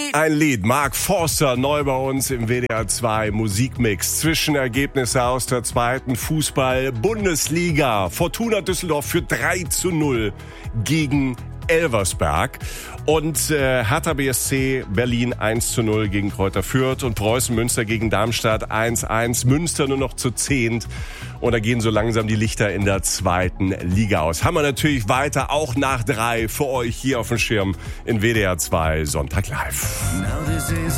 Ein Lied, Mark Forster, neu bei uns im WDR 2 Musikmix. Zwischenergebnisse aus der zweiten Fußball-Bundesliga. Fortuna Düsseldorf für 3:0 gegen Elversberg. Und Hertha BSC Berlin 1:0 gegen Kräuter Fürth und Preußen Münster gegen Darmstadt 1:1. Münster nur noch zu 10. Und da gehen so langsam die Lichter in der zweiten Liga aus. Haben wir natürlich weiter, auch nach 3 für euch hier auf dem Schirm in WDR 2 Sonntag live.